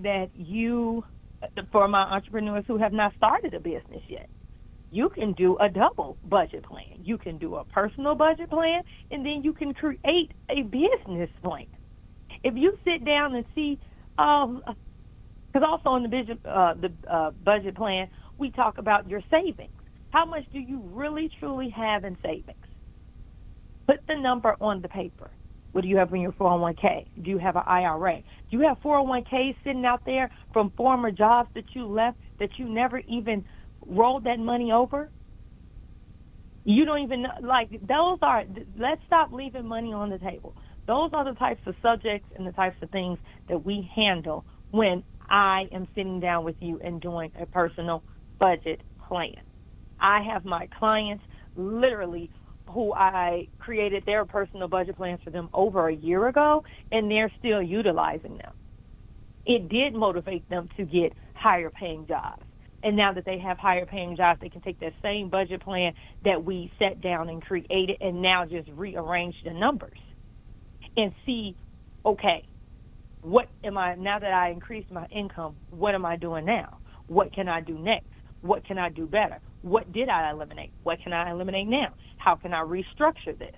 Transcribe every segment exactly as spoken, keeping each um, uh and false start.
that you, for my entrepreneurs who have not started a business yet, you can do a double budget plan. You can do a personal budget plan, and then you can create a business plan. If you sit down and see, um, because also in the budget, uh, the uh, budget plan, we talk about your savings. How much do you really, truly have in savings? Put the number on the paper. What do you have in your four oh one k? Do you have an I R A? Do you have four oh one k's sitting out there from former jobs that you left that you never even rolled that money over? You don't even know. Like, those are, let's stop leaving money on the table. Those are the types of subjects and the types of things that we handle when I am sitting down with you and doing a personal budget plan. I have my clients literally who I created their personal budget plans for them over a year ago, and they're still utilizing them. It did motivate them to get higher paying jobs. And now that they have higher paying jobs, they can take that same budget plan that we sat down and created and now just rearrange the numbers and see, okay, what am I, now that I increased my income, what am I doing now? What can I do next? What can I do better? What did I eliminate? What can I eliminate now? How can I restructure this?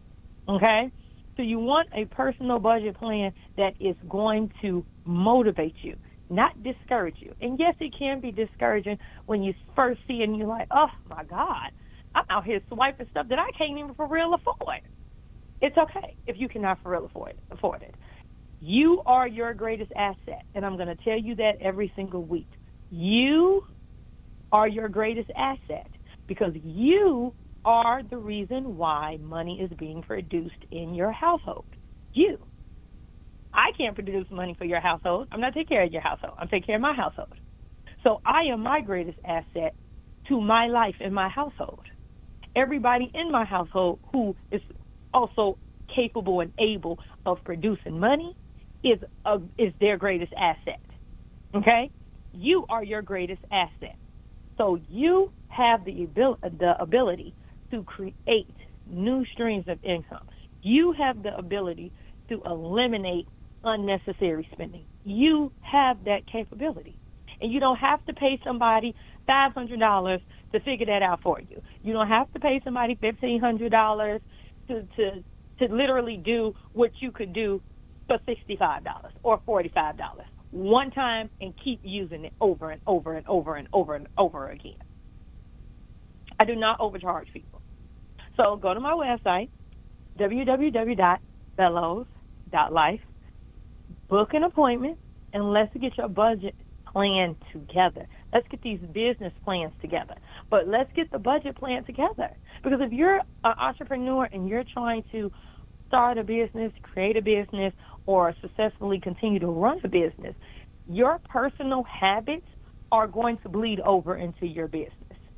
Okay? So you want a personal budget plan that is going to motivate you, not discourage you. And yes, it can be discouraging when you first see it and you're like, oh, my God, I'm out here swiping stuff that I can't even for real afford. It's okay if you cannot for real afford, afford it. You are your greatest asset, and I'm going to tell you that every single week. You are your greatest asset because you are the reason why money is being produced in your household. You. I can't produce money for your household. I'm not taking care of your household. I'm taking care of my household. So I am my greatest asset to my life and my household. Everybody in my household who is also capable and able of producing money is a, is their greatest asset. Okay? You are your greatest asset. So you have the abil- the ability to create new streams of income. You have the ability to eliminate unnecessary spending. You have that capability. And you don't have to pay somebody five hundred dollars to figure that out for you. You don't have to pay somebody fifteen hundred dollars to, to, to literally do what you could do for sixty-five dollars or forty-five dollars. One time and keep using it over and over and over and over and over again. I do not overcharge people. So go to my website, w w w dot bellows dot life, book an appointment, and let's get your budget plan together. Let's get these business plans together. But let's get the budget plan together. Because if you're an entrepreneur and you're trying to start a business, create a business, or successfully continue to run a business, your personal habits are going to bleed over into your business.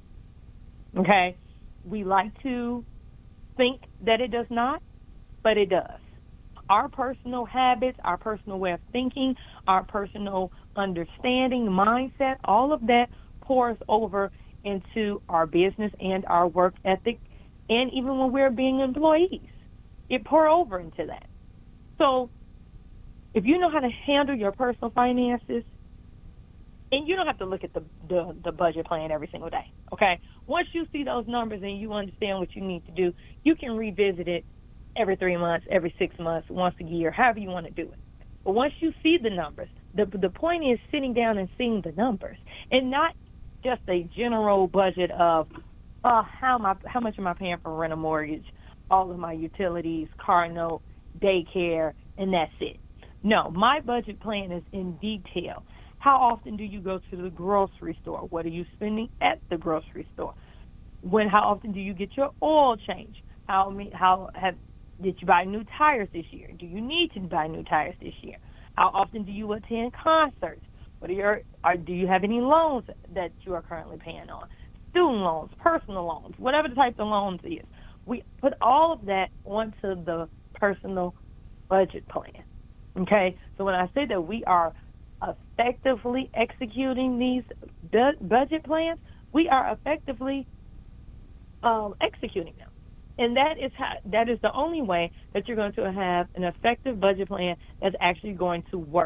Okay? We like to think that it does not, but it does. Our personal habits, our personal way of thinking, our personal understanding, mindset, all of that pours over into our business and our work ethic, and even when we're being employees, it pours over into that. So if you know how to handle your personal finances, and you don't have to look at the, the, the budget plan every single day, okay? Once you see those numbers and you understand what you need to do, you can revisit it every three months, every six months, once a year, however you want to do it. But once you see the numbers, the the point is sitting down and seeing the numbers, and not just a general budget of uh, how am I, how much am I paying for rent or mortgage, all of my utilities, car note, daycare, and that's it. No, my budget plan is in detail. How often do you go to the grocery store? What are you spending at the grocery store? When? How often do you get your oil change? How how have did you buy new tires this year? Do you need to buy new tires this year? How often do you attend concerts? What are your? Are, do you have any loans that you are currently paying on? Student loans, personal loans, whatever the type of loans is. We put all of that onto the personal budget plan. Okay, so when I say that we are effectively executing these bu- budget plans, we are effectively um, executing them. And that is how, that is the only way that you're going to have an effective budget plan that's actually going to work.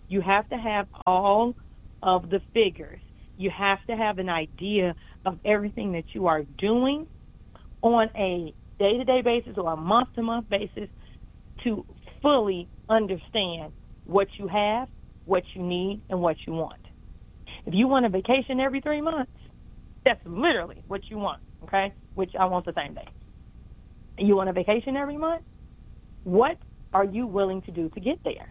You have to have all of the figures. You have to have an idea of everything that you are doing on a day-to-day basis or a month-to-month basis to fully understand what you have, what you need, and what you want. If you want a vacation every three months, that's literally what you want, okay? Which I want the same day. You want a vacation every month? What are you willing to do to get there?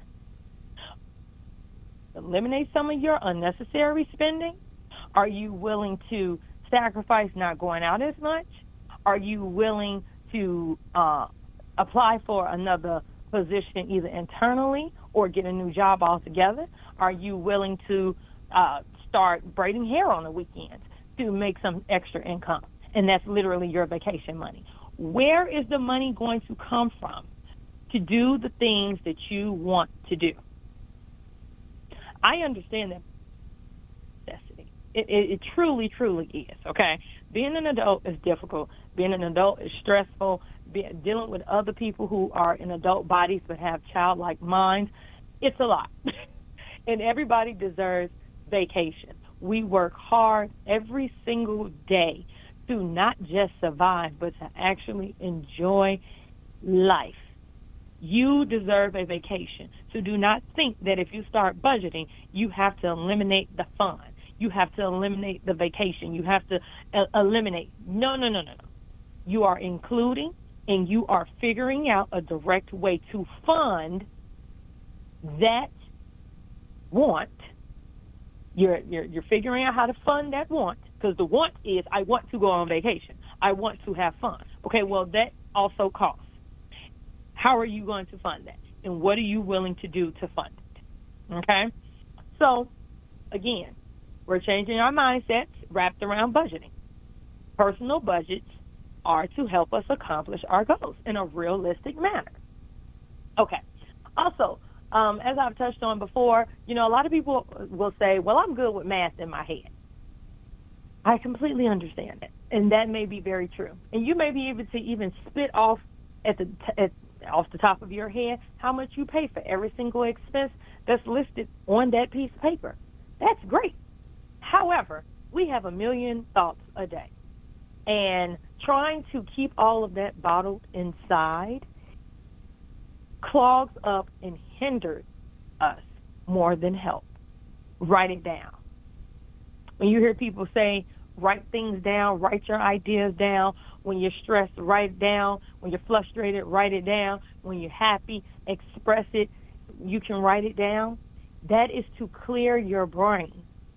Eliminate some of your unnecessary spending? Are you willing to sacrifice not going out as much? Are you willing to uh, apply for another position either internally or get a new job altogether? Are you willing to uh, start braiding hair on the weekends to make some extra income? And that's literally your vacation money. Where is the money going to come from to do the things that you want to do? I understand that necessity. It, it, it truly, truly is, okay? Being an adult is difficult. Being an adult is stressful. Be, dealing with other people who are in adult bodies but have childlike minds, it's a lot. And everybody deserves vacation. We work hard every single day to not just survive, but to actually enjoy life. You deserve a vacation. So do not think that if you start budgeting, you have to eliminate the fun. You have to eliminate the vacation. You have to uh, eliminate. No, no, no, no, no. You are including and you are figuring out a direct way to fund that want. You're, you're, you're figuring out how to fund that want, because the want is, I want to go on vacation. I want to have fun. Okay, well, that also costs. How are you going to fund that? And what are you willing to do to fund it? Okay? So, again, we're changing our mindsets wrapped around budgeting. Personal budgets are to help us accomplish our goals in a realistic manner. Okay. Also, um, as I've touched on before, you know, a lot of people will say, well, I'm good with math in my head. I completely understand it, and that may be very true. And you may be able to even spit off at the at, off the top of your head how much you pay for every single expense that's listed on that piece of paper. That's great. However, we have a million thoughts a day, and trying to keep all of that bottled inside clogs up and hinders us more than help. Write it down. When you hear people say, write things down, write your ideas down. When you're stressed, write it down. When you're frustrated, write it down. When you're happy, express it. You can write it down. That is to clear your brain.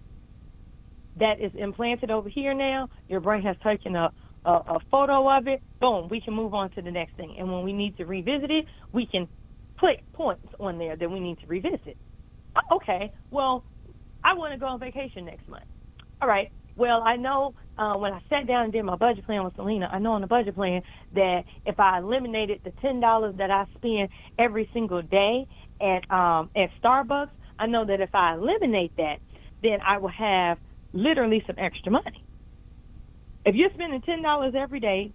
That is implanted over here now. Your brain has taken a, a, a photo of it. Boom, we can move on to the next thing. And when we need to revisit it, we can click points on there that we need to revisit. Oh, okay, well, I want to go on vacation next month. All right, well, I know uh, when I sat down and did my budget plan with Selena, I know on the budget plan that if I eliminated the ten dollars that I spend every single day at um, at Starbucks, I know that if I eliminate that, then I will have literally some extra money. If you're spending ten dollars every day,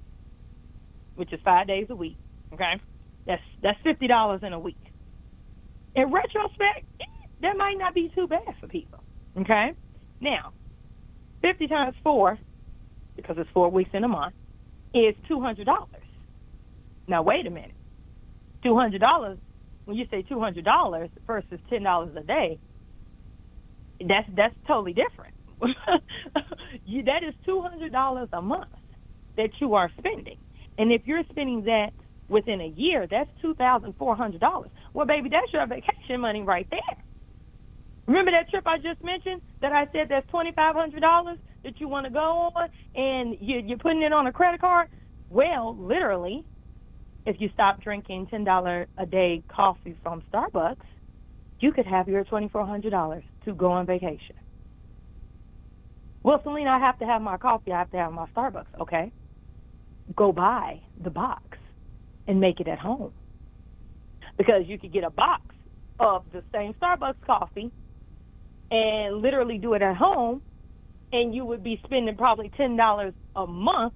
which is five days a week, okay, that's that's fifty dollars in a week. In retrospect, that might not be too bad for people, okay? Now, fifty times four, because it's four weeks in a month, is two hundred dollars. Now, wait a minute. two hundred dollars, when you say two hundred dollars versus ten dollars a day, that's that's totally different. you, that is two hundred dollars a month that you are spending. And if you're spending that within a year, that's two thousand four hundred dollars. Well, baby, that's your vacation money right there. Remember that trip I just mentioned that I said that's twenty-five hundred dollars that you want to go on and you, you're putting it on a credit card? Well, literally, if you stop drinking ten dollars a day coffee from Starbucks, you could have your twenty-four hundred dollars to go on vacation. Well, Selena, I have to have my coffee. I have to have my Starbucks. Okay. Go buy the box and make it at home. Because you could get a box of the same Starbucks coffee and literally do it at home, and you would be spending probably ten dollars a month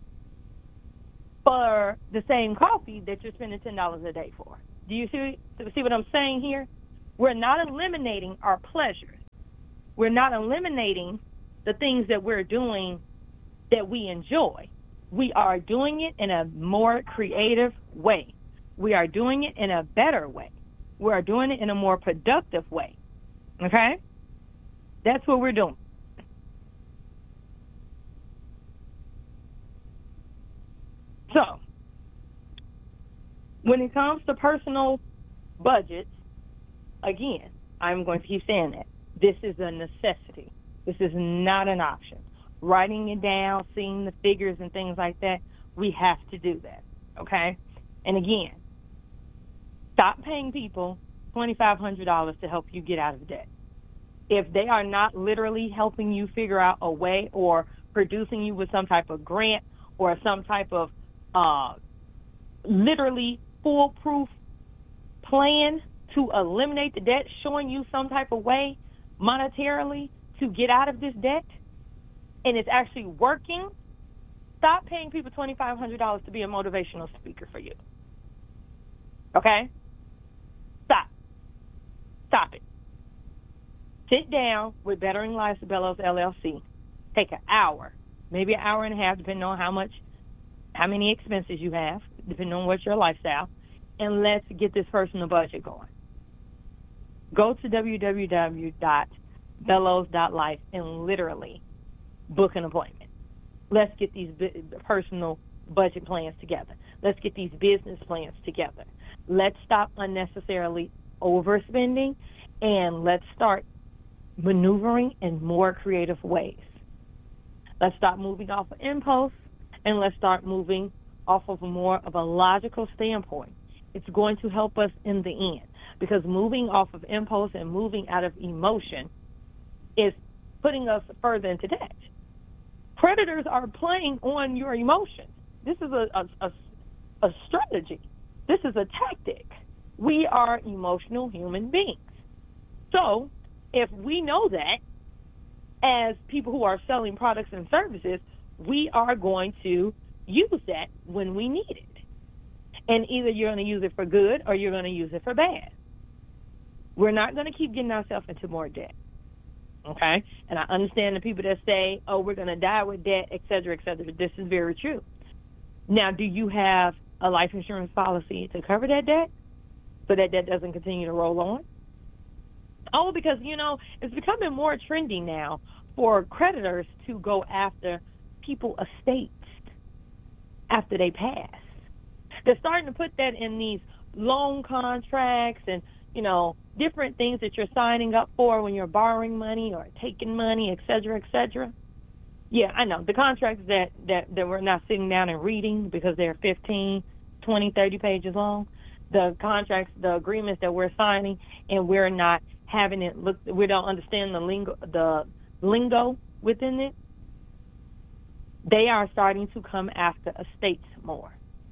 for the same coffee that you're spending ten dollars a day for. Do you see see what I'm saying here? We're not eliminating our pleasures. We're not eliminating the things that we're doing that we enjoy. We are doing it in a more creative way. We are doing it in a better way. We are doing it in a more productive way. Okay? That's what we're doing. So, when it comes to personal budgets, again, I'm going to keep saying that. This is a necessity. This is not an option. Writing it down, seeing the figures and things like that, we have to do that, okay? And again, stop paying people twenty-five hundred dollars to help you get out of debt. If they are not literally helping you figure out a way or producing you with some type of grant or some type of uh, literally foolproof plan to eliminate the debt, showing you some type of way monetarily to get out of this debt, and it's actually working, stop paying people twenty-five hundred dollars to be a motivational speaker for you. Okay? Stop. Stop it. Sit down with Bettering Lives Bellows, L L C. Take an hour, maybe an hour and a half, depending on how much, how many expenses you have, depending on what's your lifestyle, and let's get this personal budget going. Go to w w w dot bellows dot life and literally book an appointment. Let's get these personal budget plans together. Let's get these business plans together. Let's stop unnecessarily overspending, and let's start maneuvering in more creative ways. Let's stop moving off of impulse, and let's start moving off of more of a logical standpoint. It's going to help us in the end, because moving off of impulse and moving out of emotion is putting us further into debt. Predators are playing on your emotions. This is a, a, a, a strategy. This is a tactic. We are emotional human beings. So if we know that, as people who are selling products and services, we are going to use that when we need it. And either you're going to use it for good or you're going to use it for bad. We're not going to keep getting ourselves into more debt. Okay? And I understand the people that say, oh, we're going to die with debt, et cetera, et cetera. This is very true. Now, do you have a life insurance policy to cover that debt so that debt doesn't continue to roll on? Oh, because, you know, it's becoming more trendy now for creditors to go after people's estates after they pass. They're starting to put that in these loan contracts and, you know, different things that you're signing up for when you're borrowing money or taking money, et cetera, et cetera. Yeah, I know. The contracts that, that, that we're not sitting down and reading because they're fifteen, twenty, thirty pages long, the contracts, the agreements that we're signing, and we're not having it look, we don't understand the lingo, the lingo within it, they are starting to come after estates more.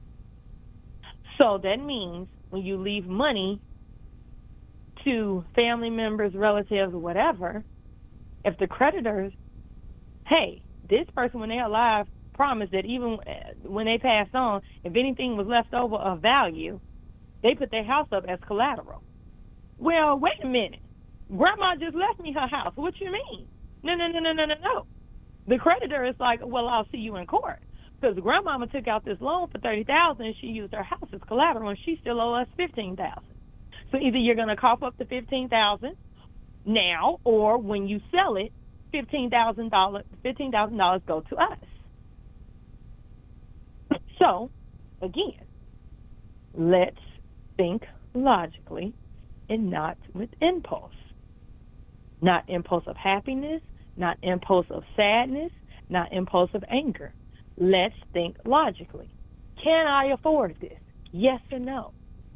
So that means when you leave money to family members, relatives, or whatever, if the creditors, hey, this person when they're alive promised that even when they passed on, if anything was left over of value, they put their house up as collateral. Well, wait a minute. Grandma just left me her house. What you mean? No, no, no, no, no, no, no. The creditor is like, well, I'll see you in court. Because grandmama took out this loan for thirty thousand dollars and she used her house as collateral and she still owes us fifteen thousand dollars. So either you're going to cough up the fifteen thousand dollars now, or when you sell it, fifteen thousand dollars fifteen thousand dollars go to us. So, again, let's think logically and not with impulse. Not impulse of happiness, not impulse of sadness, not impulse of anger. Let's think logically. Can I afford this? Yes or no?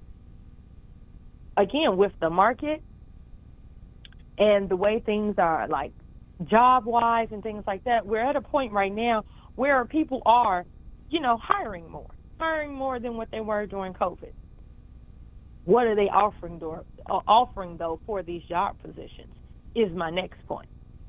Again, with the market and the way things are, like job-wise and things like that, we're at a point right now where people are, you know, hiring more, hiring more than what they were during COVID. What are they offering, door, uh, offering though, for these job positions is my next point.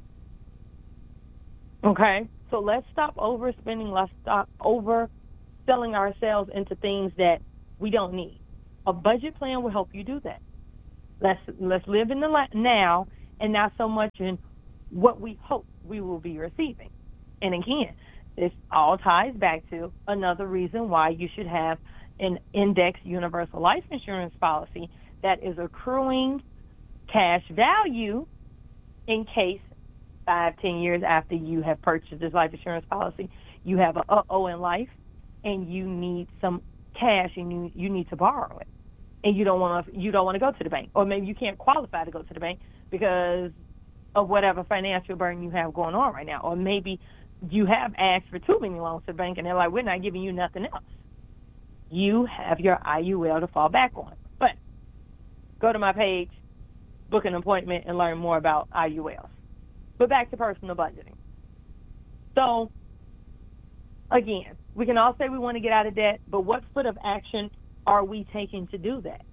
Okay? So let's stop overspending. Let's stop overselling ourselves into things that we don't need. A budget plan will help you do that. Let's let's live in the la- now and not so much in what we hope we will be receiving. And again, this all ties back to another reason why you should have an indexed universal life insurance policy that is accruing cash value in case five, ten years after you have purchased this life insurance policy, you have a uh-oh in life and you need some cash and you, you need to borrow it. And you don't want to you don't want to go to the bank, or maybe you can't qualify to go to the bank because of whatever financial burden you have going on right now, or maybe you have asked for too many loans to the bank and they're like, we're not giving you nothing else. You have your I U L to fall back on. But go to my page, book an appointment, and learn more about I U Ls. But back to personal budgeting. So, again, we can all say we want to get out of debt, but what foot of action are we taking to do that?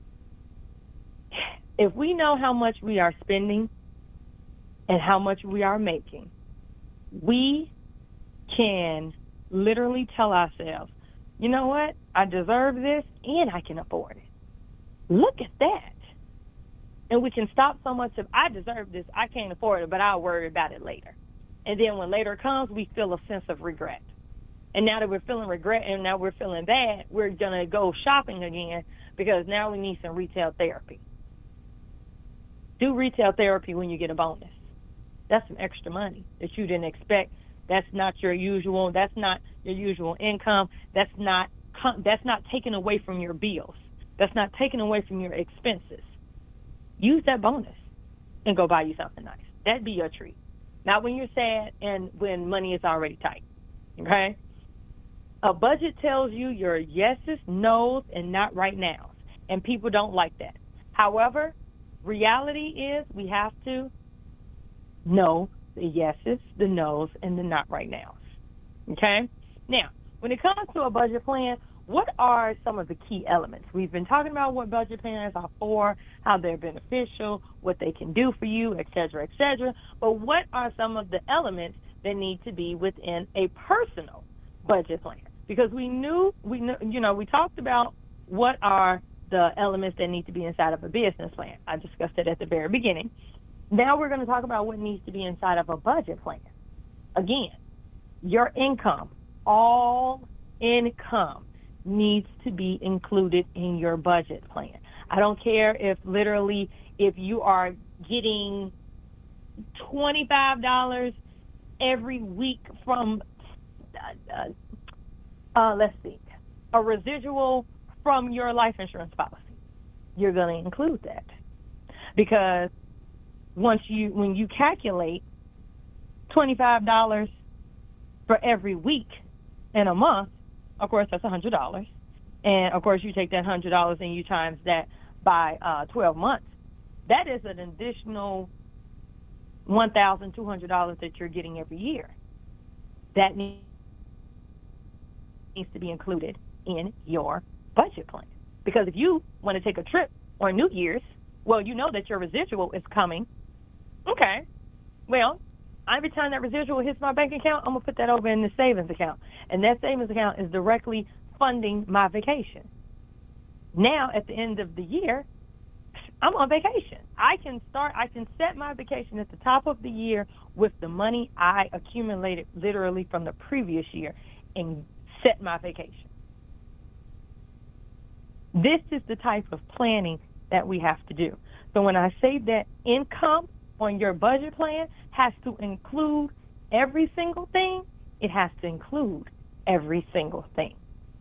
If we know how much we are spending and how much we are making, we can literally tell ourselves, you know what, I deserve this and I can afford it. Look at that. And we can stop so much of, I deserve this, I can't afford it, but I'll worry about it later. And then when later comes, we feel a sense of regret. And now that we're feeling regret and now we're feeling bad, we're going to go shopping again because now we need some retail therapy. Do retail therapy when you get a bonus. That's some extra money that you didn't expect. That's not your usual, that's not your usual income. That's not, that's not taken away from your bills. That's not taken away from your expenses. Use that bonus and go buy you something nice. That'd be your treat. Not when you're sad and when money is already tight, okay? A budget tells you your yeses, nos, and not right nows, and people don't like that. However, reality is we have to know the yeses, the nos, and the not right nows, okay? Now, when it comes to a budget plan, what are some of the key elements? We've been talking about what budget plans are for, how they're beneficial, what they can do for you, et cetera, et cetera. But what are some of the elements that need to be within a personal budget plan? Because we knew, we knew, you know, we talked about what are the elements that need to be inside of a business plan. I discussed it at the very beginning. Now we're going to talk about what needs to be inside of a budget plan. Again, your income, all income, needs to be included in your budget plan. I don't care if literally if you are getting twenty-five dollars every week from, uh, uh, let's see, a residual from your life insurance policy. You're going to include that because once you, when you calculate twenty-five dollars for every week in a month, of course, that's one hundred dollars. And, of course, you take that one hundred dollars and you times that by uh, twelve months. That is an additional one thousand two hundred dollars that you're getting every year. That needs to be included in your budget plan. Because if you want to take a trip on New Year's, well, you know that your residual is coming. Okay. Well, every time that residual hits my bank account, I'm going to put that over in the savings account. And that savings account is directly funding my vacation. Now, at the end of the year, I'm on vacation. I can start, I can set my vacation at the top of the year with the money I accumulated literally from the previous year and set my vacation. This is the type of planning that we have to do. So when I say that income on your budget plan has to include every single thing, it has to include every single thing.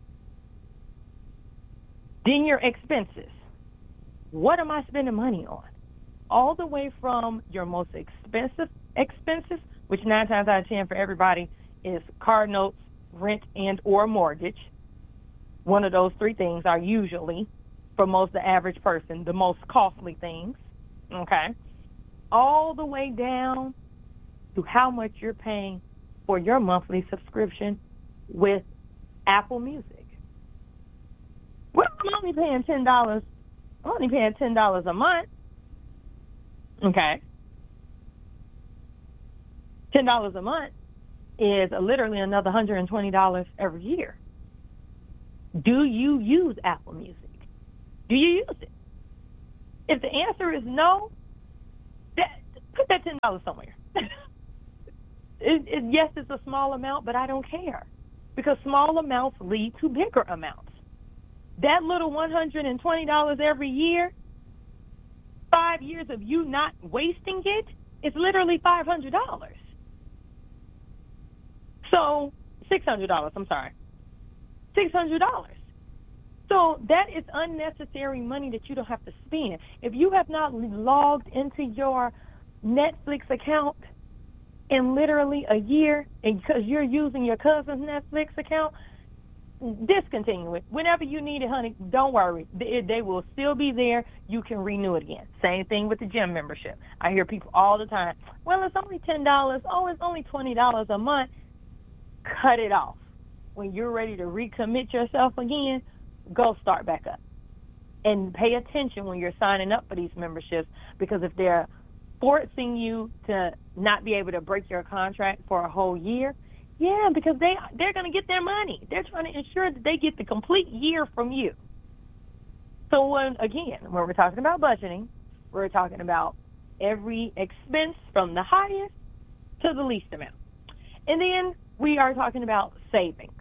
Then your expenses. What am I spending money on? All the way from your most expensive expenses, which nine times out of ten for everybody is car notes, rent, and or mortgage. One of those three things are usually, for most the average person, the most costly things, okay? All the way down to how much you're paying for your monthly subscription with Apple Music. Well, I'm only paying ten dollars. I'm only paying ten dollars a month. Okay. ten dollars a month is literally another one hundred twenty dollars every year. Do you use Apple Music? Do you use it? If the answer is no, that, put that ten dollars somewhere. it, it, yes, it's a small amount, but I don't care, because small amounts lead to bigger amounts. That little one hundred twenty dollars every year, five years of you not wasting it, is literally five hundred dollars. So, six hundred dollars, I'm sorry. six hundred dollars. So that is unnecessary money that you don't have to spend. If you have not logged into your Netflix account in literally a year, and because you're using your cousin's Netflix account, discontinue it. Whenever you need it, honey, don't worry. They, they will still be there. You can renew it again. Same thing with the gym membership. I hear people all the time, well, it's only ten dollars. Oh, it's only twenty dollars a month. Cut it off. When you're ready to recommit yourself again, go start back up. And pay attention when you're signing up for these memberships, because if they're forcing you to not be able to break your contract for a whole year, yeah, because they, they're going to get their money. They're trying to ensure that they get the complete year from you. So, when, again, when we're talking about budgeting, we're talking about every expense from the highest to the least amount. And then we are talking about savings.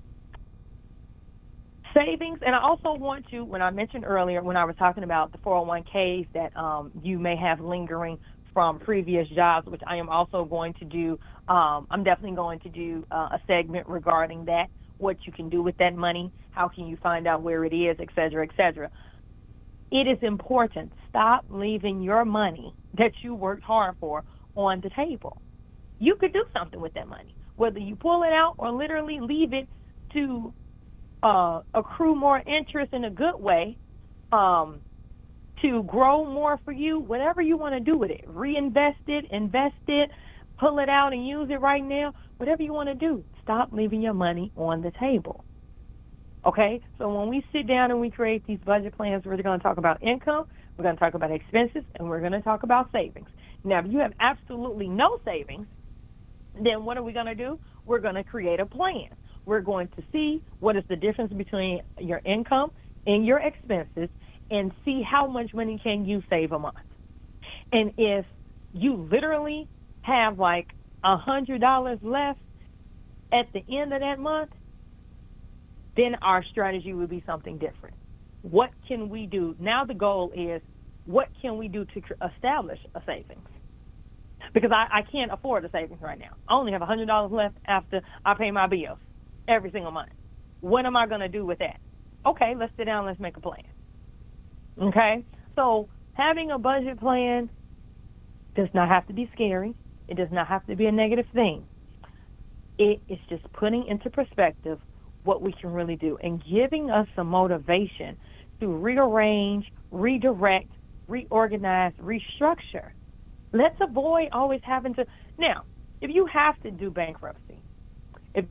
Savings, and I also want to, when I mentioned earlier, when I was talking about the four oh one k's that um, you may have lingering from previous jobs, which I am also going to do, um, I'm definitely going to do uh, a segment regarding that, what you can do with that money, how can you find out where it is, et cetera, et cetera. It is important. Stop leaving your money that you worked hard for on the table. You could do something with that money, whether you pull it out or literally leave it to Uh, accrue more interest in a good way, um, to grow more for you, whatever you want to do with it. Reinvest it, invest it, pull it out and use it right now, whatever you want to do. Stop leaving your money on the table. Okay? So when we sit down and we create these budget plans, we're going to talk about income, we're going to talk about expenses, and we're going to talk about savings. Now, if you have absolutely no savings, then what are we going to do? We're going to create a plan. We're going to see what is the difference between your income and your expenses, and see how much money can you save a month. And if you literally have like one hundred dollars left at the end of that month, then our strategy would be something different. What can we do? Now the goal is, what can we do to establish a savings? Because I, I can't afford a savings right now. I only have one hundred dollars left after I pay my bills every single month. What am I going to do with that? Okay, let's sit down, let's make a plan. Okay? So having a budget plan does not have to be scary. It does not have to be a negative thing. It is just putting into perspective what we can really do and giving us some motivation to rearrange, redirect, reorganize, restructure. Let's avoid always having to. Now, if you have to do bankruptcy, if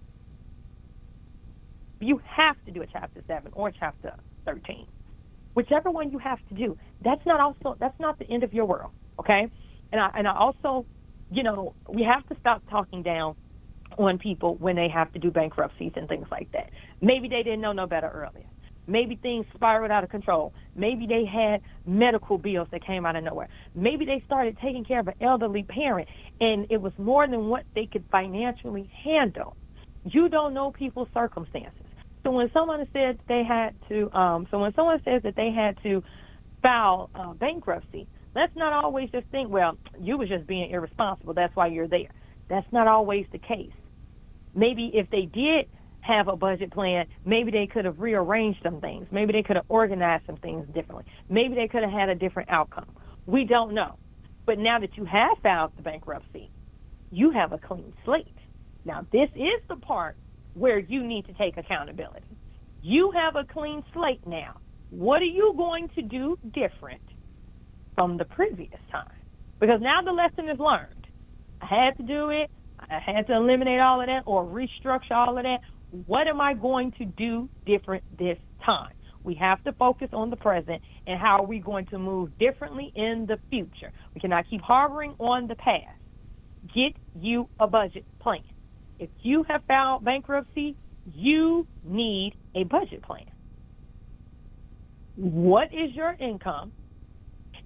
you have to do a Chapter seven or Chapter thirteen, whichever one you have to do, that's not also that's not the end of your world, okay? And I and I also, you know, we have to stop talking down on people when they have to do bankruptcies and things like that. Maybe they didn't know no better earlier. Maybe things spiraled out of control. Maybe they had medical bills that came out of nowhere. Maybe they started taking care of an elderly parent, and it was more than what they could financially handle. You don't know people's circumstances. So when someone said they had to, um, so when someone says that they had to file uh, bankruptcy, let's not always just think, well, you was just being irresponsible, that's why you're there. That's not always the case. Maybe if they did have a budget plan, maybe they could have rearranged some things. Maybe they could have organized some things differently. Maybe they could have had a different outcome. We don't know. But now that you have filed the bankruptcy, you have a clean slate. Now, this is the part where you need to take accountability. You have a clean slate now. What are you going to do different from the previous time? Because now the lesson is learned. I had to do it. I had to eliminate all of that or restructure all of that. What am I going to do different this time? We have to focus on the present and how are we going to move differently in the future. We cannot keep harboring on the past. Get you a budget plan. If you have filed bankruptcy, you need a budget plan. What is your income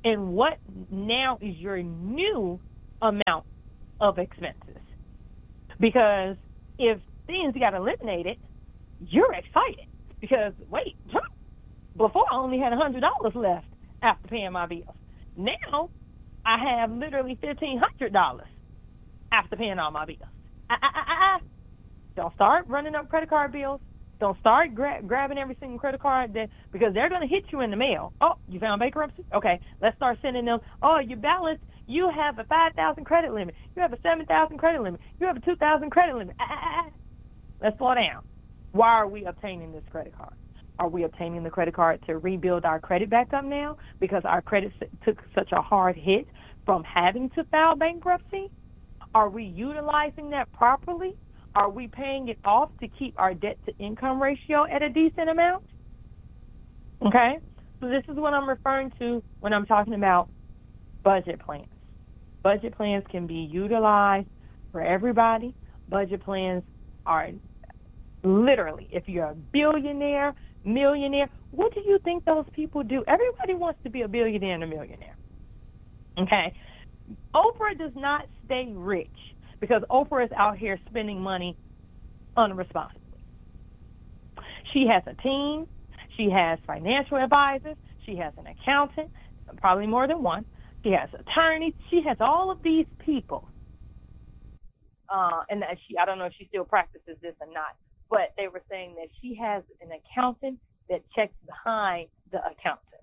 and what now is your new amount of expenses. Because if things got eliminated, you're excited because, wait, before I only had one hundred dollars left after paying my bills. Now I have literally fifteen hundred dollars after paying all my bills. I, I, I, I. Don't start running up credit card bills. Don't start gra- grabbing every single credit card that, because they're going to hit you in the mail. Oh, you found bankruptcy? Okay, let's start sending them. Oh, your balance, you have a five thousand credit limit. You have a seven thousand credit limit. You have a two thousand credit limit. Ah, ah, ah. Let's slow down. Why are we obtaining this credit card? Are we obtaining the credit card to rebuild our credit back up now because our credit took such a hard hit from having to file bankruptcy? Are we utilizing that properly? Are we paying it off to keep our debt-to-income ratio at a decent amount? Okay? So this is what I'm referring to when I'm talking about budget plans. Budget plans can be utilized for everybody. Budget plans are literally, if you're a billionaire, millionaire, what do you think those people do? Everybody wants to be a billionaire and a millionaire. Okay? Oprah does not stay rich because Oprah is out here spending money unresponsibly. She has a team. She has financial advisors. She has an accountant, probably more than one. She has attorneys. She has all of these people. Uh, and that she, I don't know if she still practices this or not, but they were saying that she has an accountant that checks behind the accountant.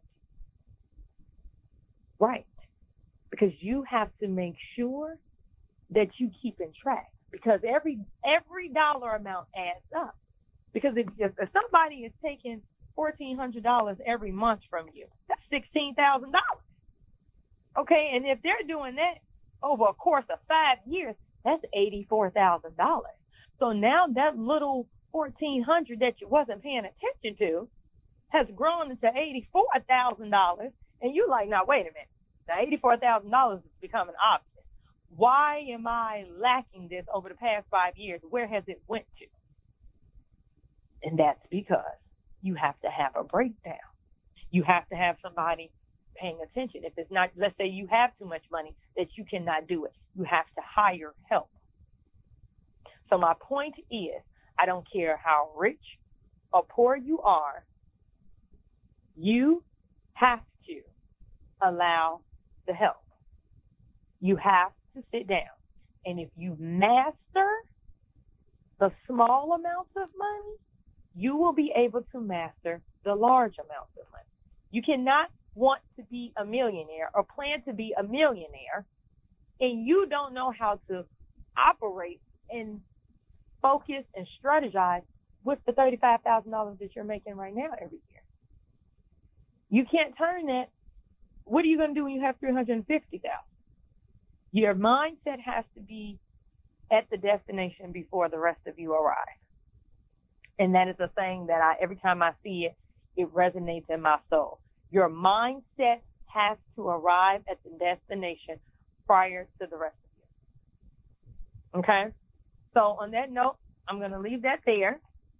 Right. Because you have to make sure that you keep in track, because every every dollar amount adds up. Because if, if somebody is taking fourteen hundred dollars every month from you, that's sixteen thousand dollars. Okay, and if they're doing that over a course of five years, that's eighty-four thousand dollars. So now that little fourteen hundred dollars that you wasn't paying attention to has grown into eighty-four thousand dollars, and you're like, now, wait a minute. Now, eighty-four thousand dollars is becoming obvious. Why am I lacking this over the past five years? Where has it went to? And that's because you have to have a breakdown. You have to have somebody paying attention. If it's not, let's say you have too much money that you cannot do it, you have to hire help. So my point is, I don't care how rich or poor you are, you have to allow the help. You have to sit down. And if you master the small amounts of money, you will be able to master the large amounts of money. You cannot want to be a millionaire or plan to be a millionaire and you don't know how to operate and focus and strategize with the thirty-five thousand dollars that you're making right now every year. You can't turn that. What are you going to do when you have three hundred fifty thousand dollars? Your mindset has to be at the destination before the rest of you arrive. And that is a saying that I, every time I see it, it resonates in my soul. Your mindset has to arrive at the destination prior to the rest of you. Okay? So on that note, I'm going to leave that there.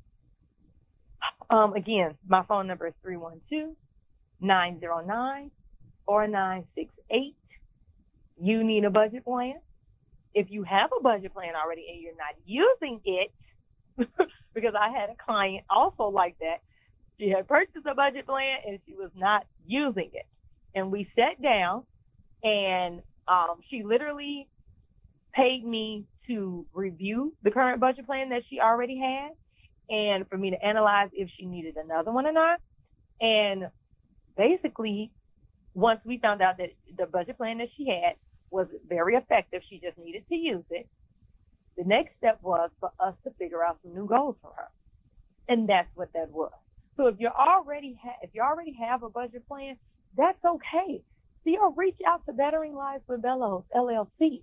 Um, again, my phone number is three one two, nine zero nine, four nine six eight. You need a budget plan. If you have a budget plan already and you're not using it, because I had a client also like that. She had purchased a budget plan and she was not using it. And we sat down and um, she literally paid me to review the current budget plan that she already had and for me to analyze if she needed another one or not. And basically, once we found out that the budget plan that she had was very effective, she just needed to use it. The next step was for us to figure out some new goals for her. And that's what that was. So if you already ha- if you already have a budget plan, that's okay. Still reach out to Bettering Lives with Bellows, L L C.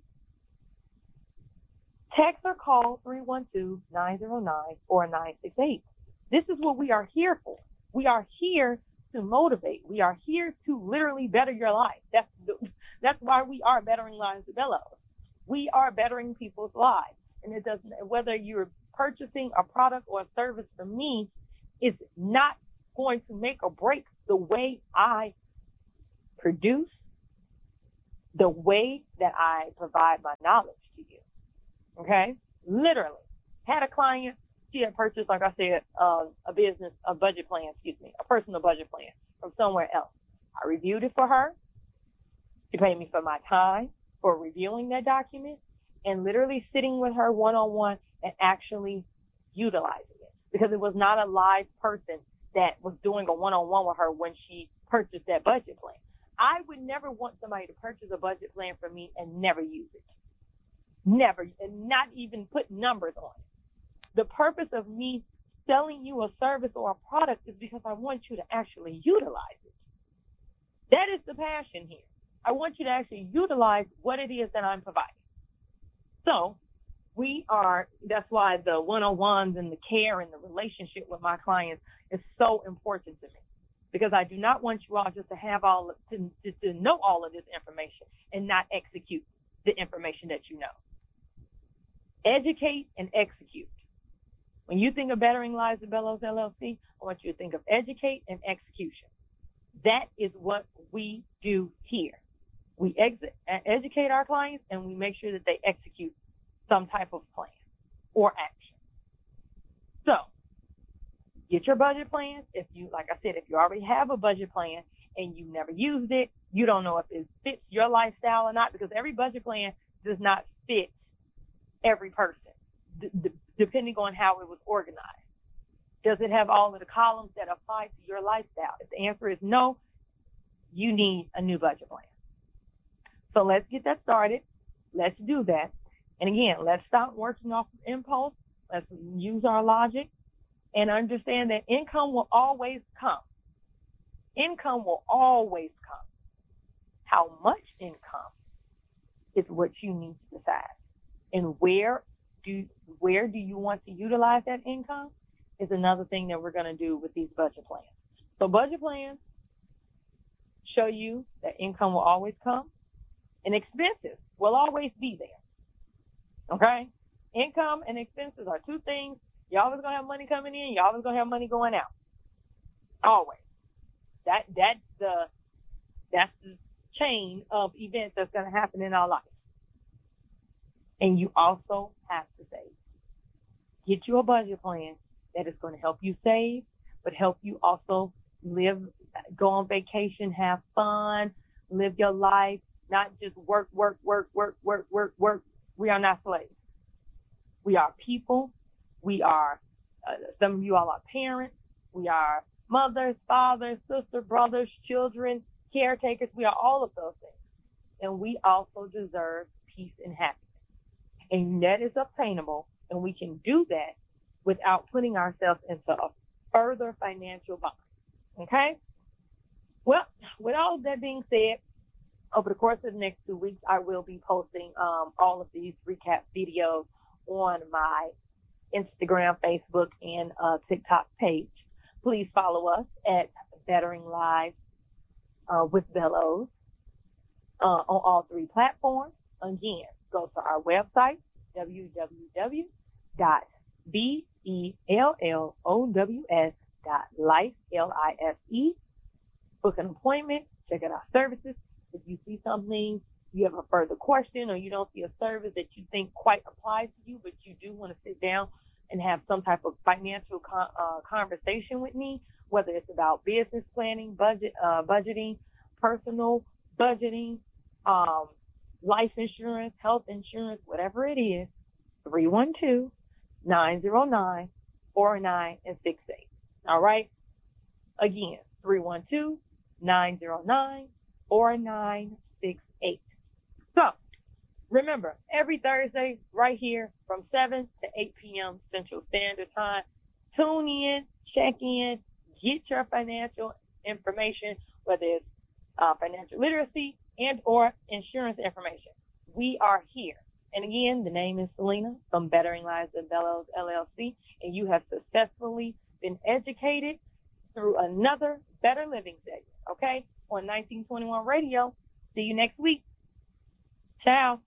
Text or call three one two, nine zero nine, four nine six eight. This is what we are here for. We are here to motivate. We are here to literally better your life. That's the, that's why we are Bettering Lives with Bellows. We are bettering people's lives. And it doesn't, whether you're purchasing a product or a service from me, is not going to make or break the way I produce, the way that I provide my knowledge to you. Okay? Literally. Had a client, she had purchased, like I said, uh, a business, a budget plan, excuse me, a personal budget plan from somewhere else. I reviewed it for her. She paid me for my time for reviewing that document and literally sitting with her one-on-one and actually utilizing it, because it was not a live person that was doing a one-on-one with her when she purchased that budget plan. I would never want somebody to purchase a budget plan from me and never use it. Never, and not even put numbers on it. The purpose of me selling you a service or a product is because I want you to actually utilize it. That is the passion here. I want you to actually utilize what it is that I'm providing. So we are, that's why the one-on-ones and the care and the relationship with my clients is so important to me, because I do not want you all just to have all, to, to, to know all of this information and not execute the information that you know. Educate and execute. When you think of Bettering Lives with Bellows L L C, I want you to think of educate and execution. That is what we do here. We ex- educate our clients and we make sure that they execute some type of plan or action. So get your budget plan. If you, like I said, if you already have a budget plan and you never used it, you don't know if it fits your lifestyle or not, because every budget plan does not fit every person, d- d- depending on how it was organized. Does it have all of the columns that apply to your lifestyle? If the answer is no, you need a new budget plan. So let's get that started. Let's do that. And again, let's stop working off of impulse. Let's use our logic and understand that income will always come. Income will always come. How much income is what you need to decide. And where do where do you want to utilize that income is another thing that we're going to do with these budget plans. So budget plans show you that income will always come and expenses will always be there. Okay? Income and expenses are two things. You're always going to have money coming in. You're always going to have money going out. Always. That that's the that's the chain of events that's going to happen in our life. And you also have to save. Get you a budget plan that is going to help you save, but help you also live, go on vacation, have fun, live your life, not just work, work, work, work, work, work, work. We are not slaves. We are people. We are, uh, some of you all are parents. We are mothers, fathers, sisters, brothers, children, caretakers. We are all of those things. And we also deserve peace and happiness. And that is obtainable, and we can do that without putting ourselves into a further financial bind. Okay? Well, with all of that being said, over the course of the next two weeks, I will be posting um, all of these recap videos on my Instagram, Facebook, and uh, TikTok page. Please follow us at Bettering Lives uh, with Bellows uh, on all three platforms. Again, go to our website, w w w dot bellows dot life, L I F E. Book an appointment, check out our services. If you see something, you have a further question, or you don't see a service that you think quite applies to you, but you do want to sit down and have some type of financial con- uh, conversation with me, whether it's about business planning, budget, uh, budgeting, personal budgeting, um, life insurance, health insurance, whatever it is, three one two, nine zero nine, four nine six eight. All right? Again, three one two, nine zero nine, four nine six eight. So, remember, every Thursday right here from seven to eight p.m. Central Standard Time, tune in, check in, get your financial information, whether it's uh, financial literacy and or insurance information. We are here. And again, the name is Selena from Bettering Lives with Bellows L L C, and you have successfully been educated through another Better Living segment, okay, on nineteen twenty-one Radio. See you next week. Ciao.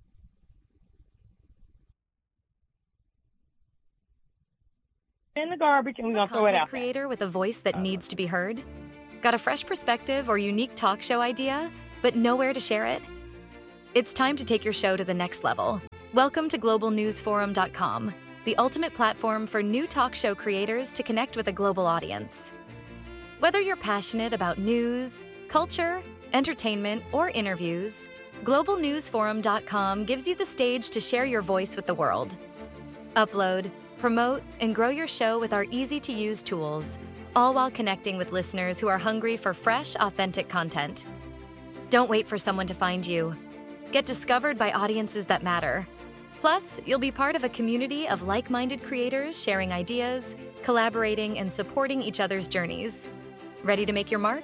In the garbage, and we're going to throw it out. Content creator with a voice that needs to be heard? Got a fresh perspective or unique talk show idea, but nowhere to share it? It's time to take your show to the next level. Welcome to global news forum dot com, the ultimate platform for new talk show creators to connect with a global audience. Whether you're passionate about news, culture, entertainment, or interviews, global news forum dot com gives you the stage to share your voice with the world. Upload, promote, and grow your show with our easy-to-use tools, all while connecting with listeners who are hungry for fresh, authentic content. Don't wait for someone to find you. Get discovered by audiences that matter. Plus, you'll be part of a community of like-minded creators sharing ideas, collaborating, and supporting each other's journeys. Ready to make your mark?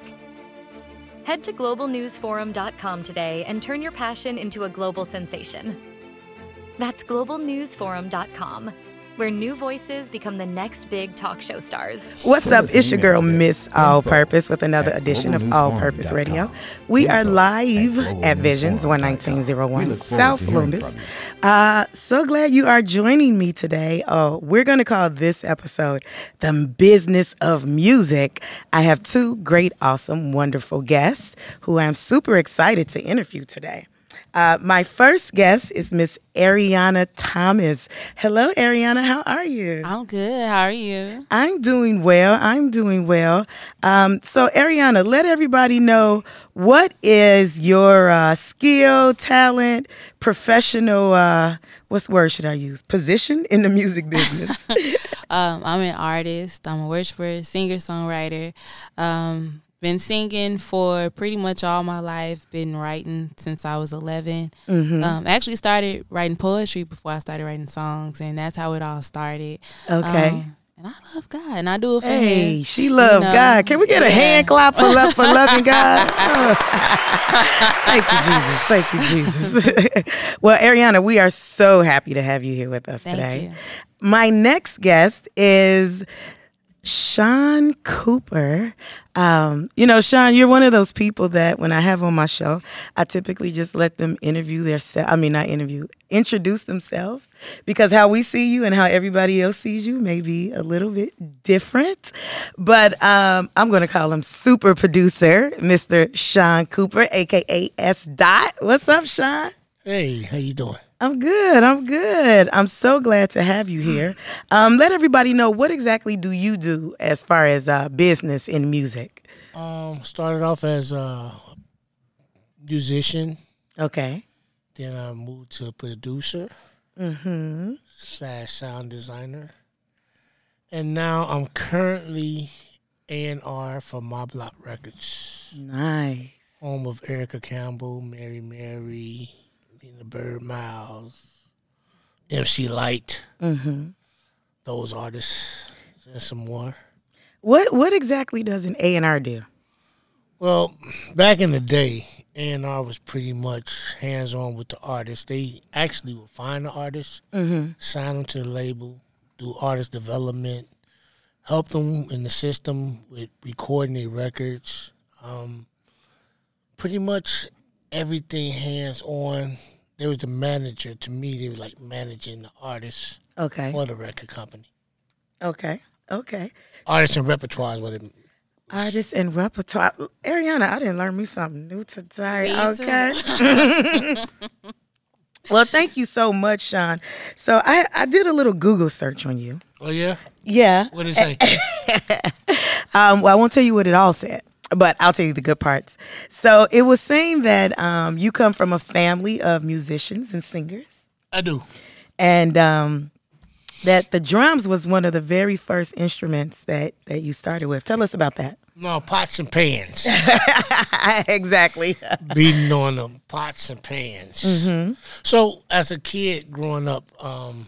Head to global news forum dot com today and turn your passion into a global sensation. That's global news forum dot com, where new voices become the next big talk show stars. What's up? It's your girl, Miss All Purpose, with another edition of All Purpose Radio. We are live at Visions, one nineteen oh one South Loomis. Uh, so glad you are joining me today. Oh, we're going to call this episode The Business of Music. I have two great, awesome, wonderful guests who I'm super excited to interview today. Uh, my first guest is Miss Ariana Thomas. Hello, Ariana. How are you? I'm good. How are you? I'm doing well. I'm doing well. Um, so, Ariana, let everybody know, what is your uh, skill, talent, professional, uh, what's the word should I use, position in the music business? um, I'm an artist. I'm a worshiper, singer-songwriter. Um Been singing for pretty much all my life. Been writing since I was eleven. Mm-hmm. Um, actually started writing poetry before I started writing songs, and that's how it all started. Okay. Um, and I love God, and I do it for hey, Him. she love you know? God. Can we get yeah. a hand clap for love for loving God? Oh. Thank you, Jesus. Thank you, Jesus. Well, Ariana, we are so happy to have you here with us Thank today. You. My next guest is Sean Cooper. Um, you know, Sean, you're one of those people that when I have on my show, I typically just let them interview their se- I mean, not interview, introduce themselves, because how we see you and how everybody else sees you may be a little bit different. But um, I'm going to call him super producer, Mister Sean Cooper, a k a. S. Dot. What's up, Sean? Hey, how you doing? I'm good. I'm good. I'm so glad to have you here. Um, let everybody know, what exactly do you do as far as uh, business in music? Um, started off as a musician. Okay. Then I moved to producer mm-hmm. slash sound designer. And now I'm currently A and R for My Block Records. Nice. Home of Erica Campbell, Mary Mary, Lena Bird Miles, M C Light, mm-hmm. those artists, and some more. What what exactly does an A and R do? Well, back in the day, A and R was pretty much hands-on with the artists. They actually would find the artists, mm-hmm. sign them to the label, do artist development, help them in the system with recording their records. Um, pretty much everything hands-on. There was the manager. To me, they were like managing the artists okay. for the record company. Okay, okay. Artists and repertoire is what it was. Artists and repertoire. Ariana, I didn't learn me something new today. Me okay. Well, thank you so much, Sean. So I, I did a little Google search on you. Oh, yeah? Yeah. What did it say? um, well, I won't tell you what it all said, but I'll tell you the good parts. So it was saying that um, you come from a family of musicians and singers. I do. And um, that the drums was one of the very first instruments that, that you started with. Tell us about that. No, pots and pans. Exactly. Beating on them pots and pans. Mm-hmm. So as a kid growing up, um,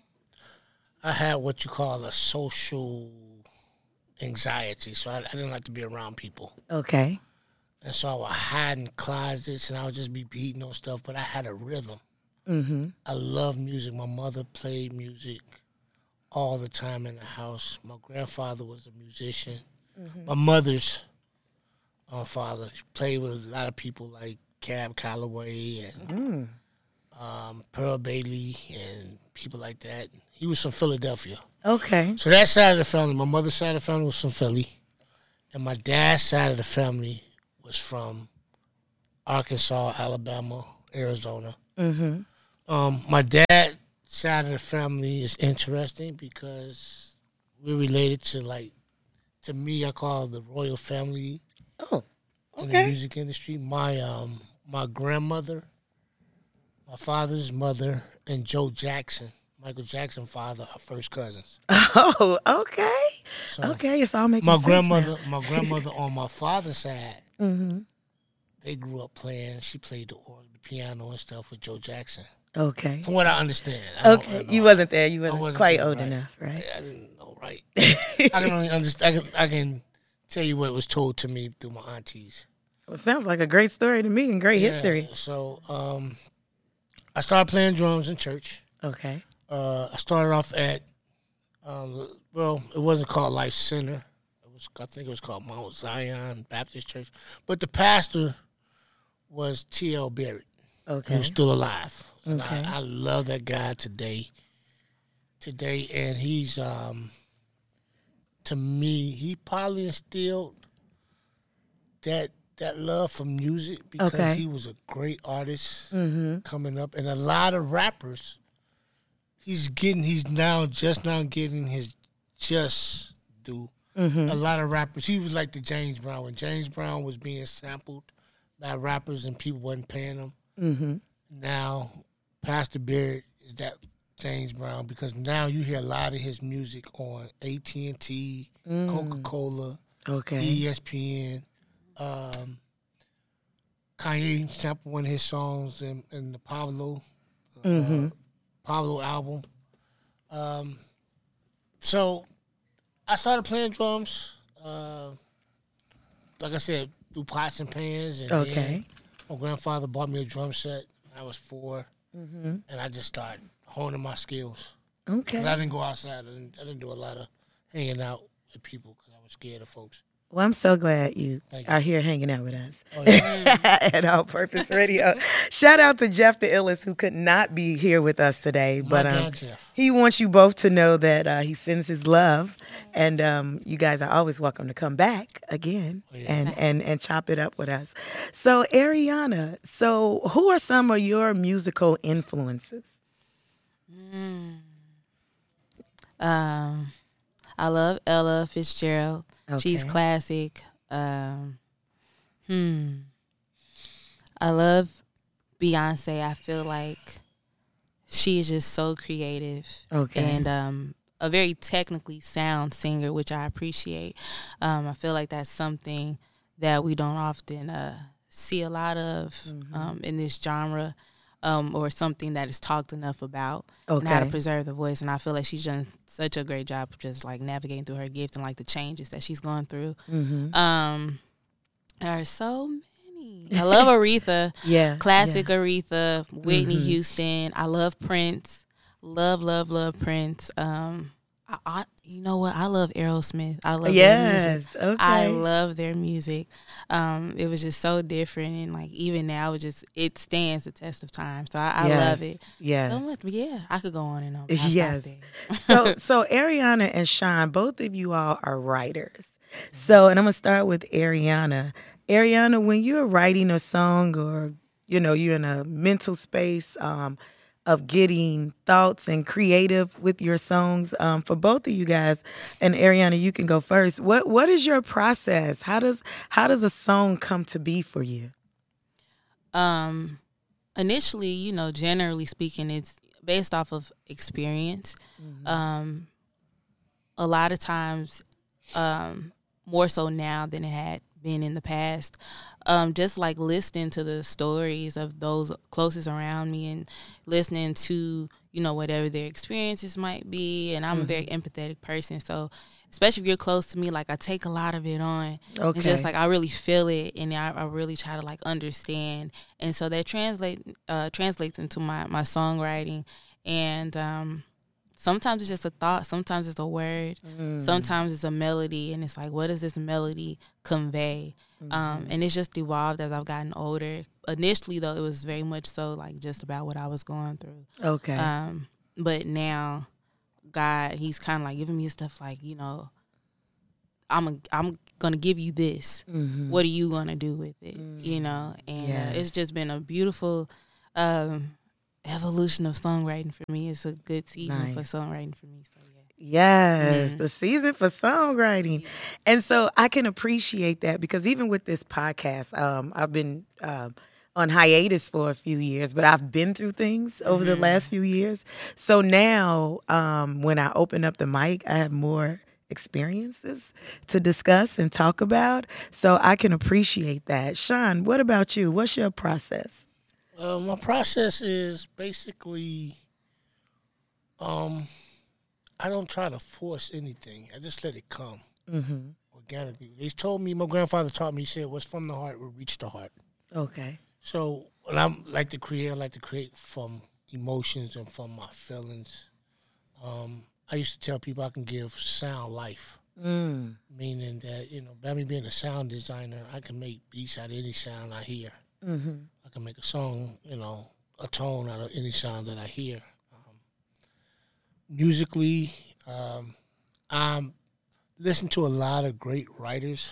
I had what you call a social anxiety. So I, I didn't like to be around people. Okay. And so I would hide in closets and I would just be beating on stuff. But I had a rhythm. Mm-hmm. I love music. My mother played music all the time in the house. My grandfather was a musician. Mm-hmm. My mother's uh, father played with a lot of people like Cab Calloway and mm. um, Pearl Bailey and people like that. He was from Philadelphia. Okay. So that side of the family, my mother's side of the family was from Philly. And my dad's side of the family was from Arkansas, Alabama, Arizona. Mm-hmm. Um, my dad side of the family is interesting because we're related to, like, to me, I call it the royal family. Oh, okay. In the music industry. My um my grandmother, my father's mother, and Joe Jackson, Michael Jackson's father, are first cousins. Oh, okay. So okay, it's all making my sense grandmother, now. my grandmother on my father's side, Mm-hmm. they grew up playing. She played the organ, the piano, and stuff with Joe Jackson. Okay. From what I understand. I Okay, you wasn't there. You wasn't, wasn't quite there, old right. enough, right? I, I didn't know, right? I can only understand. I can, I can tell you what was told to me through my aunties. Well, sounds like a great story to me and great Yeah, history. So um, I started playing drums in church. Okay. Uh, I started off at, um, well, it wasn't called Life Center. It was, I think it was called Mount Zion Baptist Church. But the pastor was T L Barrett, Okay. who's still alive. And Okay. I, I love that guy today. Today, and he's, um, to me, he probably instilled that that love for music because Okay. he was a great artist Mm-hmm. coming up, and a lot of rappers. He's getting. He's now just now getting his just due. Mm-hmm. A lot of rappers. He was like the James Brown when James Brown was being sampled by rappers and people wasn't paying him. Mm-hmm. Now, Pastor Barrett is that James Brown because now you hear a lot of his music on A T and T, Mm. Coca-Cola, Okay. E S P N. Um, Kanye sampled one of his songs in, in the Pablo. Uh, Mm-hmm. Pablo album. Um, so I started playing drums. Uh, like I said, through pots and pans. And Okay. then my grandfather bought me a drum set. I was four, Mm-hmm. and I just started honing my skills. Okay. 'Cause I didn't go outside. I didn't, I didn't do a lot of hanging out with people because I was scared of folks. Well, I'm so glad you Thank you. are here hanging out with us Oh, yeah. at All Purpose Radio. Shout out to Jeff the Illest, who could not be here with us today, My but um, God, Jeff. he wants you both to know that uh, he sends his love, and um, you guys are always welcome to come back again Oh, yeah. and, and, and chop it up with us. So, Ariana, so who are some of your musical influences? Mm. Um, I love Ella Fitzgerald. She's Okay. classic. Um, hmm. I love Beyonce. I feel like she is just so creative. Okay. And um, a very technically sound singer, which I appreciate. Um, I feel like that's something that we don't often uh, see a lot of Mm-hmm. um, in this genre. Um, or something that is talked enough about and how to Okay. preserve the voice. And I feel like she's done such a great job of just like navigating through her gift and like the changes that she's going through. Mm-hmm. Um, there are so many. I love Aretha, Yeah. classic Aretha, Whitney Mhm. Houston. I love Prince. Love, love, love Prince. Um, I, I, you know what? I love Aerosmith. I love their music. Yes. Okay. I love their music. Um, it was just so different, and like even now, it just it stands the test of time. So I, I Yes. love it Yes. so much. But yeah, I could go on and on. But I'll stop Yes. there. so so Ariana and Sean, both of you all are writers. So, and I'm gonna start with Ariana. Ariana, when you're writing a song, or you know, you're in a mental space um, of getting thoughts and creative with your songs, um, for both of you guys, and Ariana, you can go first. What what is your process? How does how does a song come to be for you? Um, initially, you know, generally speaking, it's based off of experience. Mm-hmm. Um, a lot of times, um, more so now than it had been in the past. Um, just like listening to the stories of those closest around me and listening to, you know, whatever their experiences might be. And I'm Mm-hmm. a very empathetic person. So especially if you're close to me, like I take a lot of it on. Okay. It's just like I really feel it, and I, I really try to like understand. And so that translate uh, translates into my, my songwriting. And um, sometimes it's just a thought. Sometimes it's a word. Mm. Sometimes it's a melody, and it's like, what does this melody convey? Um, and it's just evolved as I've gotten older. Initially, though, it was very much so like just about what I was going through. Okay. Um, but now, God, He's kind of like giving me stuff like, you know, I'm a, I'm gonna give you this. Mhm. What are you gonna do with it? You know, and Yes. uh, it's just been a beautiful um, evolution of songwriting for me. It's a good season Nice. for songwriting for me. So yeah. Yes, Mhm. the season for songwriting. And so I can appreciate that because even with this podcast, um, I've been um, on hiatus for a few years, but I've been through things over the last few years. So now um, when I open up the mic, I have more experiences to discuss and talk about. So I can appreciate that. Sean, what about you? What's your process? Uh, my process is basically, um, I don't try to force anything. I just let it come Mm-hmm. organically. They told me, my grandfather taught me, he said, what's from the heart will reach the heart. Okay. So when I like to create, I like to create from emotions and from my feelings. Um, I used to tell people I can give sound life, Mm. meaning that, you know, by me being a sound designer, I can make beats out of any sound I hear. Mm-hmm. I can make a song, you know, a tone out of any sound that I hear. Um, musically, um, I listen to a lot of great writers.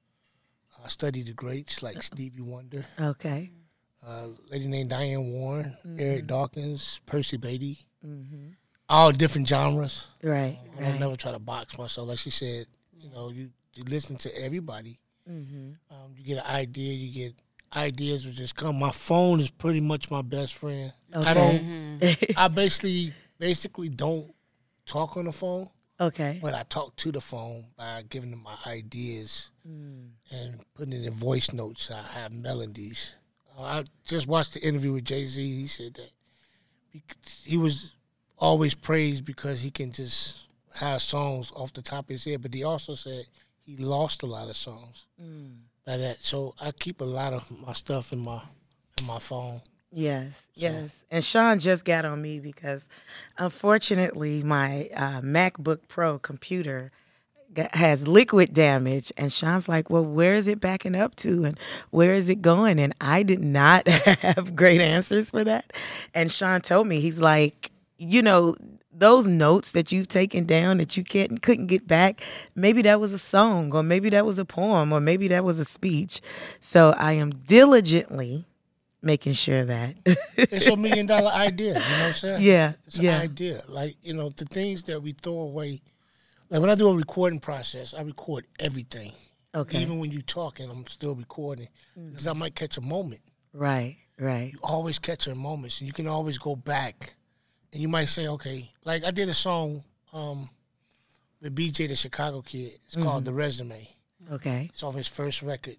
I study the greats like Stevie Wonder, Okay. uh, a lady named Diane Warren, Eric Dawkins, Percy Beatty, Mm-hmm. all different genres. Right. I don't Right. never try to box myself. Like she said, you know, you, you listen to everybody. Mm-hmm. Um, you get an idea, you get ideas will just come. My phone is pretty much my best friend. Okay. I don't. I basically basically don't talk on the phone, Okay. but I talk to the phone by giving them my ideas Mm. and putting it in voice notes. I have melodies. Uh, I just watched the interview with Jay-Z. He said that he, he was always praised because he can just have songs off the top of his head, but he also said he lost a lot of songs Mm. by that. So I keep a lot of my stuff in my in my phone. Yes, yes. And Sean just got on me because unfortunately my uh, MacBook Pro computer got, has liquid damage. And Sean's like, well, where is it backing up to and where is it going? And I did not have great answers for that. And Sean told me, he's like, you know, those notes that you've taken down that you can't couldn't get back, maybe that was a song or maybe that was a poem or maybe that was a speech. So I am diligently making sure that. It's a million dollar idea, you know what I'm saying? Yeah, It's yeah. an idea. Like, you know, the things that we throw away. Like when I do a recording process, I record everything. Okay. Even when you're talking, I'm still recording because I might catch a moment. Right, right. You always catch your moments, and you can always go back. And you might say, okay, like I did a song um, with B J, the Chicago kid. It's called The Resume. Okay. It's off his first record.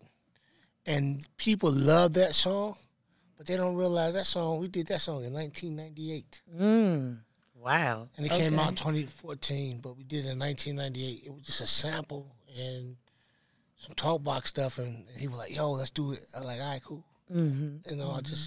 And people love that song, but they don't realize that song, we did that song in nineteen ninety-eight. Mm. Wow. And it came Okay. out in twenty fourteen, but we did it in nineteen ninety-eight. It was just a sample and some talk box stuff. And he was like, yo, let's do it. I was like, all right, cool. Mm-hmm. You know, I just,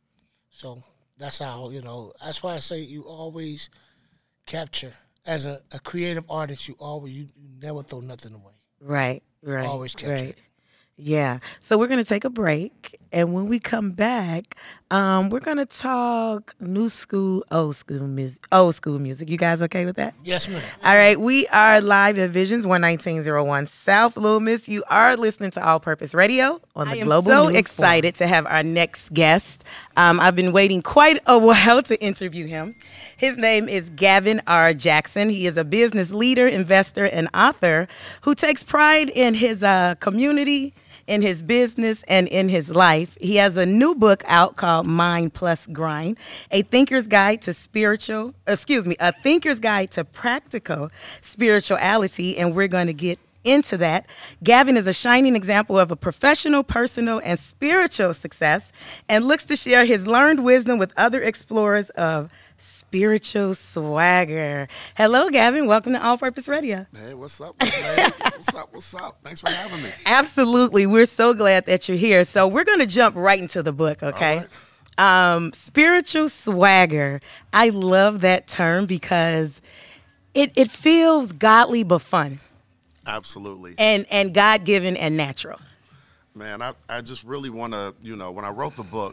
so that's how, you know, that's why I say you always capture. As a, a creative artist, you always, you, you never throw nothing away. Right, right. Always capture right. it. Yeah. So we're going to take a break. And when we come back, um, we're going to talk new school, old school music, old school music. You guys okay with that? Yes, ma'am. All right, we are live at Visions one nineteen oh one South Loomis. You are listening to All Purpose Radio on the I am Global so News excited Forum. To have our next guest. Um, I've been waiting quite a while to interview him. His name is Gavin R. Jackson. He is a business leader, investor, and author who takes pride in his uh, community, in his business, and in his life. He has a new book out called Mind Plus Grind, a thinker's guide to spiritual, excuse me, a thinker's guide to practical spirituality, and we're going to get into that. Gavin is a shining example of a professional, personal, and spiritual success and looks to share his learned wisdom with other explorers of spiritual swagger. Hello, Gavin. Welcome to All Purpose Radio. Hey, what's up, man? What's up? What's up? Thanks for having me. Absolutely. We're so glad that you're here. So we're going to jump right into the book, okay? Um, spiritual swagger. I love that term because it, it feels godly but fun Absolutely. and, and God-given and natural. Man, I, I just really want to, you know, when I wrote the book,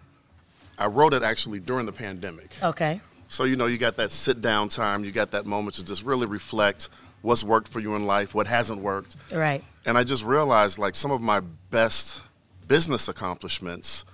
I wrote it actually during the pandemic. Okay. So, you know, you got that sit-down time. You got that moment to just really reflect what's worked for you in life, what hasn't worked. Right. And I just realized, like, some of my best business accomplishments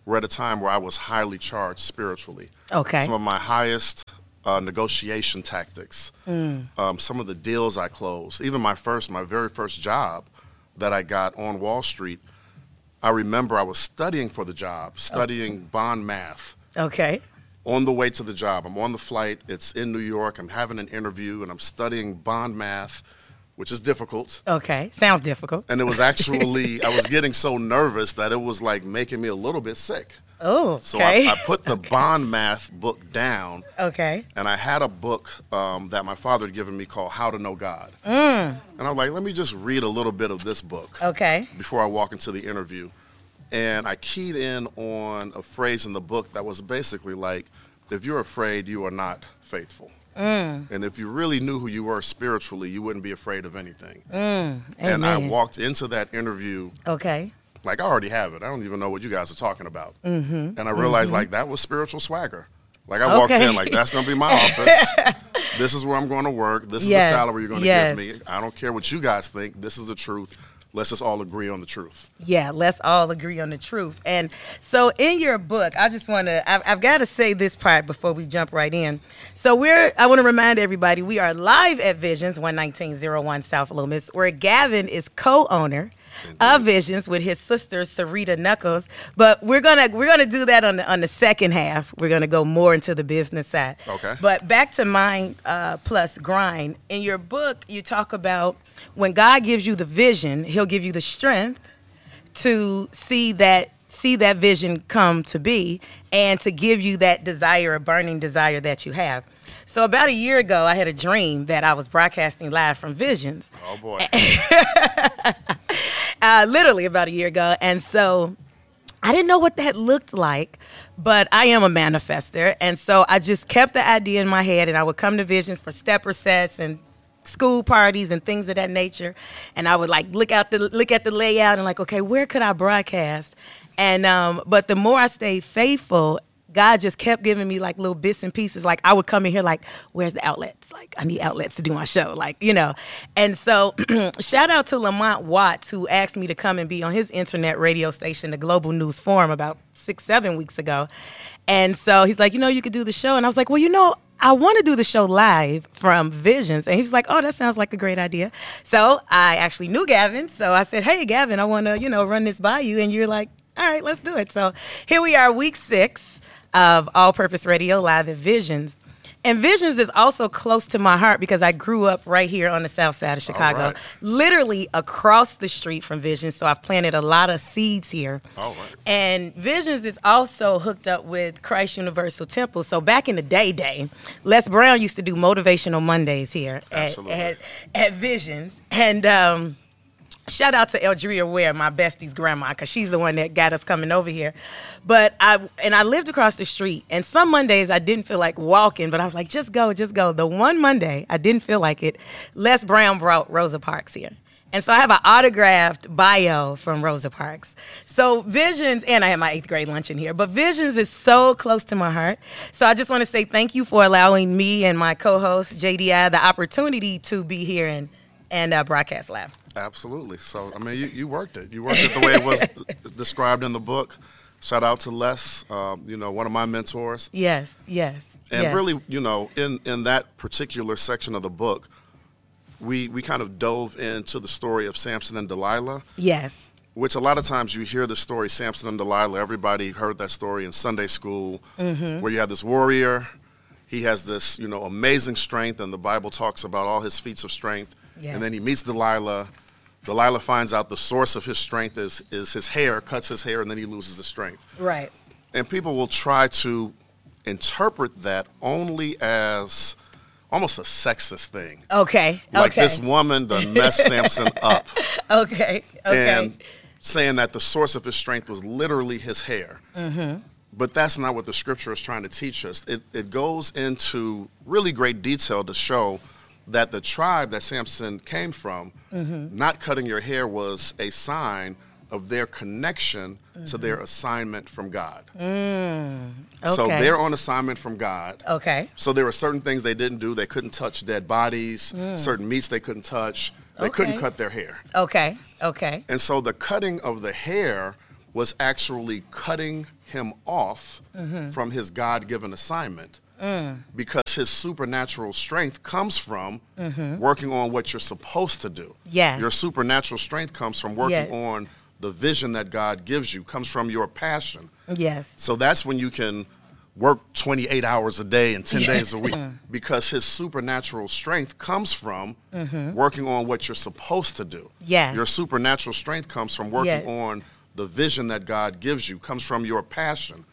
were at a time where I was highly charged spiritually. Okay. Some of my highest uh, negotiation tactics, mm. um, some of the deals I closed, even my first, my very first job that I got on Wall Street, I remember I was studying for the job, studying oh. bond math. Okay. On the way to the job, I'm on the flight, it's in New York, I'm having an interview, and I'm studying bond math, which is difficult. Okay, sounds difficult. And it was actually, I was getting so nervous that it was like making me a little bit sick. Oh, okay. So I, I put the okay. bond math book down. Okay. And I had a book um, that my father had given me called How to Know God. Mm. And I was like, let me just read a little bit of this book. Okay. Before I walk into the interview. And I keyed in on a phrase in the book that was basically like, if you're afraid, you are not faithful. Mm. And if you really knew who you were spiritually, you wouldn't be afraid of anything. Mm. And I walked into that interview. Okay. Like, I already have it. I don't even know what you guys are talking about. Mm-hmm. And I realized, mm-hmm. like, that was spiritual swagger. Like, I walked okay. in, like, that's going to be my office. This is where I'm going to work. This is yes. the salary you're going to yes. give me. I don't care what you guys think. This is the truth. Let's just all agree on the truth. Yeah, let's all agree on the truth. And so in your book, I just want to, I've, I've got to say this part before we jump right in. So we're, I want to remind everybody, we are live at Visions, one nineteen oh one South Loomis, where Gavin is co-owner Indeed. Of Visions with his sister Sarita Knuckles. But we're gonna we're gonna do that on the on the second half. We're gonna go more into the business side. Okay. But back to Mind uh, Plus Grind. In your book, you talk about when God gives you the vision, He'll give you the strength to see that see that vision come to be and to give you that desire, a burning desire that you have. So about a year ago, I had a dream that I was broadcasting live from Visions. Oh, boy. uh, literally about a year ago. And so I didn't know what that looked like, but I am a manifester. And so I just kept the idea in my head, and I would come to Visions for stepper sets and school parties and things of that nature. And I would like look out the look at the layout and like, okay, where could I broadcast? And um, but the more I stayed faithful, God just kept giving me like little bits and pieces. Like I would come in here like, where's the outlets? Like I need outlets to do my show. Like, you know. And so shout out to Lamont Watts, who asked me to come and be on his internet radio station, the Global News Forum, about six, seven weeks ago. And so he's like, you know, you could do the show. And I was like, well, you know, I want to do the show live from Visions. And he was like, oh, that sounds like a great idea. So I actually knew Gavin. So I said, hey, Gavin, I want to, you know, run this by you. And you're like, all right, let's do it. So here we are, week six of All Purpose Radio live at Visions. And Visions is also close to my heart because I grew up right here on the south side of Chicago, right. literally across the street from Visions. So I've planted a lot of seeds here. All right. And Visions is also hooked up with Christ Universal Temple. So back in the day, day, Les Brown used to do Motivational Mondays here at, at, at Visions. And um, shout out to Eldria Ware, my bestie's grandma, because she's the one that got us coming over here. But I and I lived across the street, and some Mondays I didn't feel like walking, but I was like, just go, just go. The one Monday I didn't feel like it, Les Brown brought Rosa Parks here. And so I have an autographed bio from Rosa Parks. So Visions, and I have my eighth grade luncheon here, but Visions is so close to my heart. So I just want to say thank you for allowing me and my co-host, J D I, the opportunity to be here and, and uh, broadcast live. Absolutely. So, I mean, you, you worked it. You worked it the way it was described in the book. Shout out to Les, um, you know, one of my mentors. Yes, yes. And yes. really, you know, in, in that particular section of the book, we, we kind of dove into the story of Samson and Delilah. Yes. Which a lot of times you hear the story, Samson and Delilah. Everybody heard that story in Sunday school, mm-hmm. where you have this warrior. He has this, you know, amazing strength, and the Bible talks about all his feats of strength. Yes. And then he meets Delilah. Delilah finds out the source of his strength is, is his hair, cuts his hair, and then he loses his strength. Right. And people will try to interpret that only as almost a sexist thing. Okay. Like okay. this woman done messed Samson up. Okay. Okay. And saying that the source of his strength was literally his hair. Mm-hmm. But that's not what the scripture is trying to teach us. It, it goes into really great detail to show that the tribe that Samson came from, mm-hmm. not cutting your hair was a sign of their connection mm-hmm. to their assignment from God. Mm, okay. So they're on assignment from God. Okay. So there were certain things they didn't do. They couldn't touch dead bodies, mm. certain meats they couldn't touch. They okay. couldn't cut their hair. Okay, okay. And so the cutting of the hair was actually cutting him off mm-hmm. from his God-given assignment mm. because his supernatural strength comes from mm-hmm. working on what you're supposed to do. Yes. Your supernatural strength comes from working yes. on the vision that God gives you, comes from your passion. Yes. So that's when you can work twenty-eight hours a day and ten yes. days a week because his supernatural strength comes from mm-hmm. working on what you're supposed to do. Yes. Your supernatural strength comes from working yes. on the vision that God gives you, comes from your passion.